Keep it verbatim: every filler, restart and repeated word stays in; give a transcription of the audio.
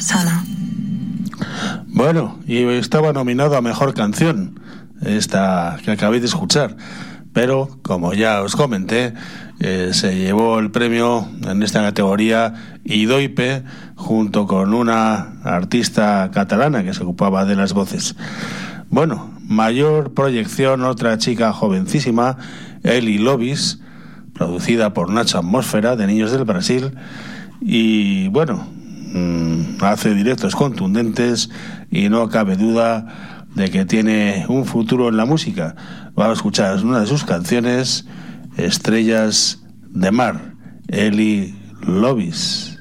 Sana. Bueno, y estaba nominado a Mejor Canción, esta que acabéis de escuchar, pero como ya os comenté, eh, se llevó el premio en esta categoría Idoipe junto con una artista catalana que se ocupaba de las voces. Bueno, mayor proyección, otra chica jovencísima, Eli Lovis, producida por Nacho Atmósfera, de Niños del Brasil, y bueno, mmm, hace directos contundentes y no cabe duda de que tiene un futuro en la música. Vamos a escuchar una de sus canciones, Estrellas de Mar, Eli Lovis.